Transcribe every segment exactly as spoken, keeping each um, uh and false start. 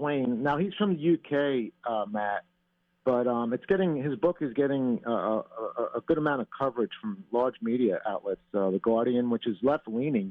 Swain. Now he's from the U K, uh, Matt, but um, it's getting his book is getting uh, a, a good amount of coverage from large media outlets. Uh, the Guardian, which is left-leaning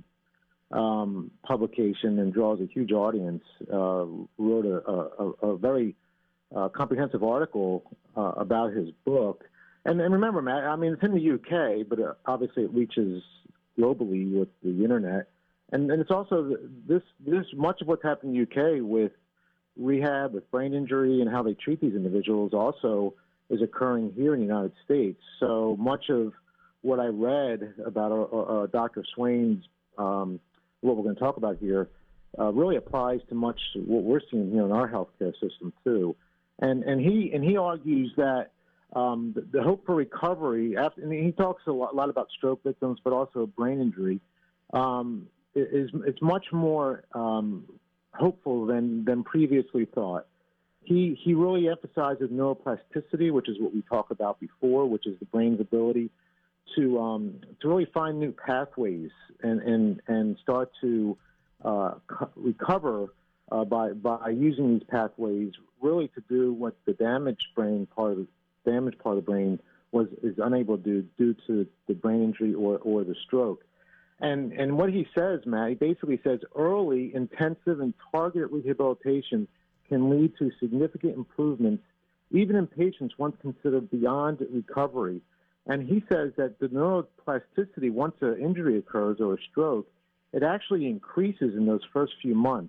um, publication and draws a huge audience, uh, wrote a, a, a very uh, comprehensive article uh, about his book. And, and remember, Matt, I mean, it's in the U K, but uh, obviously it reaches globally with the internet. And, and it's also this, this much of what's happened in the U K with rehab, with brain injury, and how they treat these individuals also is occurring here in the United States. So much of what I read about uh, uh, Doctor Swain's, um, what we're going to talk about here, uh, really applies to much what we're seeing here in our healthcare system too. And and he and he argues that um, the, the hope for recovery, after, and he talks a lot, a lot about stroke victims, but also brain injury, um, is it's much more um, hopeful than than previously thought. He he really emphasizes neuroplasticity, which is what we talked about before, which is the brain's ability to um, to really find new pathways and and and start to uh, co- recover uh, by by using these pathways, really to do what the damaged brain part of the damaged part of the brain was is unable to do due to the brain injury or or the stroke. And and what he says, Matt, he basically says early, intensive, and targeted rehabilitation can lead to significant improvements, even in patients once considered beyond recovery. And he says that the neuroplasticity, once an injury occurs or a stroke, it actually increases in those first few months.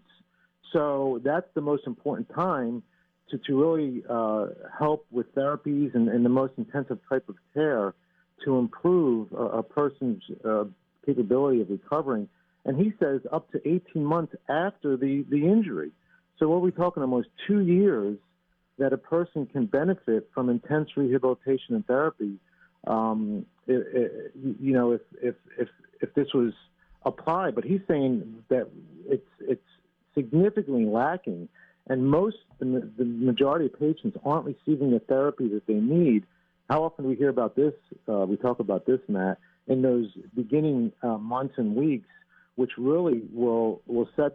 So that's the most important time to, to really uh, help with therapies and, and the most intensive type of care to improve a, a person's uh, capability of recovering. And he says up to eighteen months after the, the injury. So what are we talking almost two years that a person can benefit from intense rehabilitation and therapy. Um, it, it, you know, if, if if if this was applied, but he's saying that it's it's significantly lacking, and most the, the majority of patients aren't receiving the therapy that they need. How often do we hear about this? Uh, we talk about this, Matt, in those beginning uh, months and weeks, which really will will set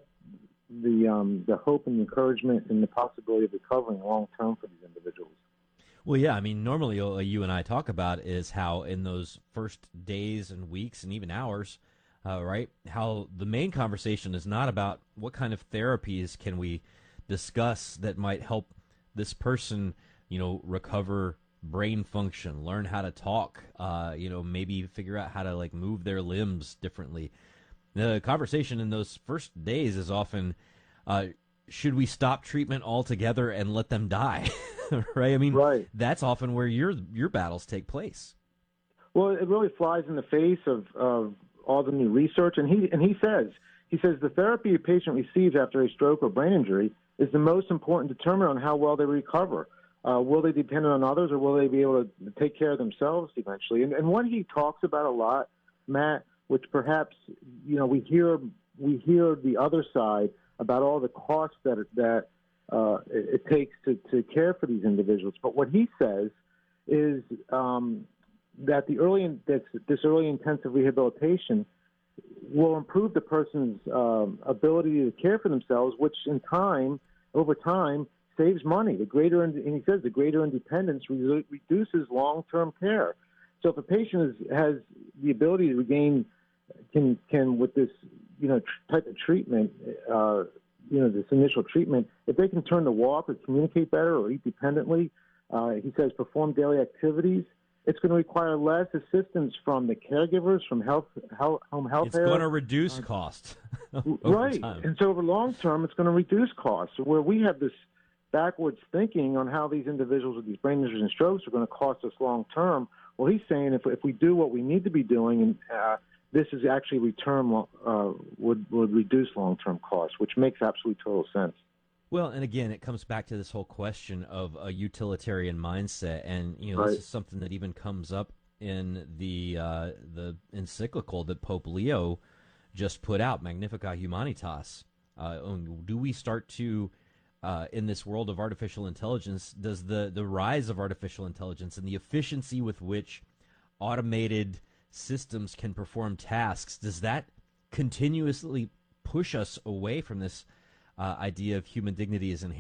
the um, the hope and encouragement and the possibility of recovering long term for these individuals. Well, yeah, I mean, normally what you and I talk about is how in those first days and weeks and even hours, uh, right, how the main conversation is not about what kind of therapies can we discuss that might help this person, you know, recover brain function, learn how to talk, uh, you know, maybe figure out how to, like, move their limbs differently. The conversation in those first days is often, uh, should we stop treatment altogether and let them die? Right? I mean, right. That's often where your your battles take place. Well, it really flies in the face of, of all the new research. And he and he says, he says the therapy a patient receives after a stroke or brain injury is the most important determinant on how well they recover. Uh, will they depend on others, or will they be able to take care of themselves eventually? And, and what he talks about a lot, Matt, which perhaps, you know, we hear we hear the other side about all the costs that that uh, it, it takes to, to care for these individuals. But what he says is um, that the early that this early intensive rehabilitation will improve the person's um, ability to care for themselves, which in time, over time, saves money. The greater, and he says, the greater independence re- reduces long-term care. So if a patient is, has the ability to regain, can can with this, you know, tr- type of treatment, uh, you know, this initial treatment, if they can turn to walk or communicate better or eat dependently, uh, he says perform daily activities, it's going to require less assistance from the caregivers, from health, health home health It's care. going to reduce uh, costs. Right. Time. And so over long term, it's going to reduce costs. So where we have this backwards thinking on how these individuals with these brain injuries and strokes are going to cost us long term, well, he's saying if if we do what we need to be doing, and uh, this is actually return uh, would would reduce long term costs, which makes absolutely total sense. Well, and again, it comes back to this whole question of a utilitarian mindset, and you know, Right. this is something that even comes up in the uh, the encyclical that Pope Leo just put out, Magnificat Humanitas. Uh, do we start to Uh, in this world of artificial intelligence, does the, the rise of artificial intelligence and the efficiency with which automated systems can perform tasks, does that continuously push us away from this uh, idea of human dignity as inherent